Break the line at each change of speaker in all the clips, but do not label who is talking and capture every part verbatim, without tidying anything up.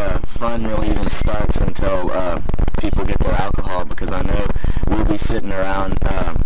uh, fun really even starts until uh, people get their alcohol, because I know we'll be sitting around um,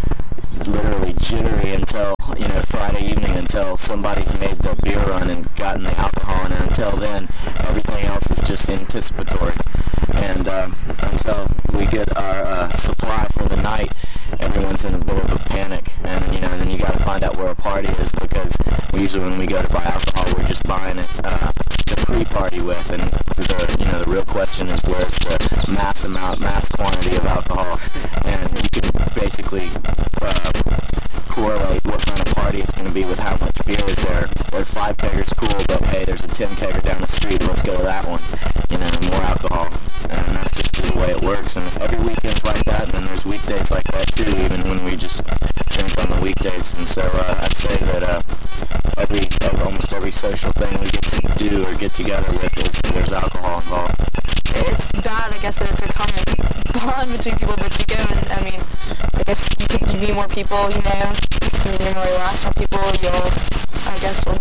literally jittery until, you know, Friday evening, until somebody's made the beer run and gotten the alcohol in, and until then, everything else is just anticipatory. And uh, until we get our uh, supply for the night, everyone's in a bit of a panic. And, you know, and then you got to find out where a party is, because usually when we go to buy alcohol, we're just buying it uh, to pre-party with. And the, you know, the real question is, where's the mass amount, mass quantity of alcohol? And you can basically uh, correlate what kind of party it's going to be with how much beer is there. Or five kegger's cool, but hey, there's a ten kegger down the street, let's go to that one. You know, more alcohol. And that's just the way it works. And every weekend's like that, and then there's weekdays like that too, even when we just drink on the weekdays. And so uh, I'd say that uh, every, almost every social thing we get to do or get together with, is there's alcohol involved.
It's bad, I guess, that it's a common bond between people, but you go and, I mean, I guess you can you meet more people, you know, and you're more relaxed on people, you'll, I guess, you'll,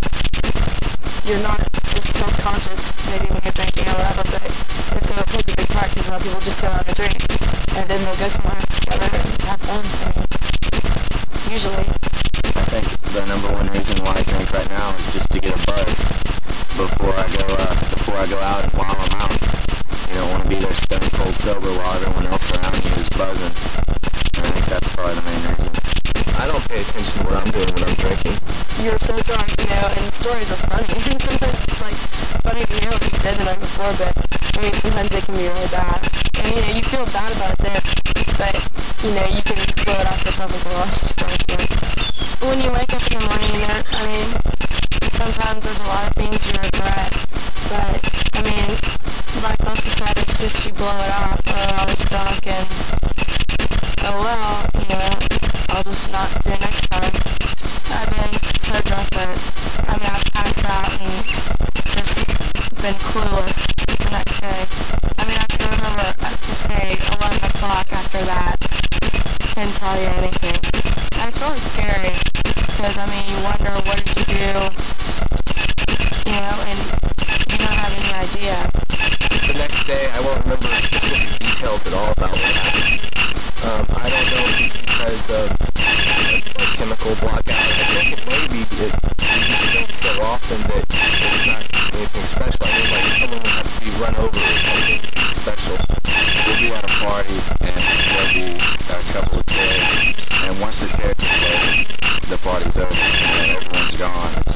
you're not as self-conscious maybe when you're drinking or whatever, but it's a, plays a big part, because a lot of people just sit around and drink, and then they'll go somewhere together and have fun, I mean, usually.
I think the number one reason why I drink right now is just to get a buzz before I go, uh, before I go out and while I'm out. You don't want to be there stone cold sober while everyone else around you is buzzing. And I think that's probably the main reason.
I don't pay attention to what I'm doing when I'm drinking.
You're so drunk, you know, and stories are funny. And sometimes it's like funny to hear what you did the night before, but I mean, sometimes it can be really bad. And you know, you feel bad about it there, but you know, you can blow it off yourself as well. It's just drunk, you know. When you wake up in the morning, there, I mean, sometimes there's a lot of things you regret, but I mean, like Leslie said, it's just you blow it off. Oh, I was drunk, and oh well, you know, I'll just not do it next time. I've been so drunk that, I mean, I've passed out and just been clueless the next day. I mean, I can remember up to say eleven o'clock after that, couldn't tell you anything. And it's really scary, because, I mean, you wonder, what did you do, you know, and you don't have any idea.
The next day, I won't remember specific details at all about what happened. Um, I don't know if it's because of a, a chemical blockout. I think it may be that you just drink so often that it's not anything special. I mean, like, someone would have to be run over or something special.
We'll be at a party, and there'll be a couple of kids, and once the kids are played, the party's over. You know, everyone's gone.